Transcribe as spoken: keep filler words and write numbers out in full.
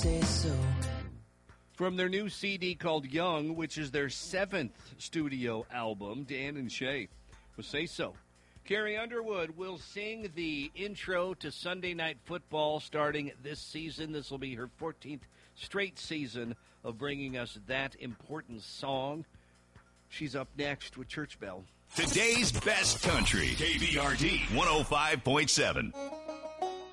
say so. From their new C D called Young, which is their seventh studio album, Dan and Shay with Say So. Carrie Underwood will sing the intro to Sunday Night Football starting this season. This will be her fourteenth straight season of bringing us that important song. She's up next with Church Bell. Today's best country, K B R D one oh five point seven.